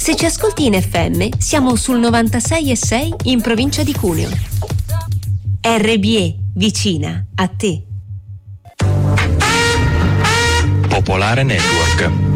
Se ci ascolti in FM, siamo sul 96,6 in provincia di Cuneo. RBE, vicina a te. Popolare Network.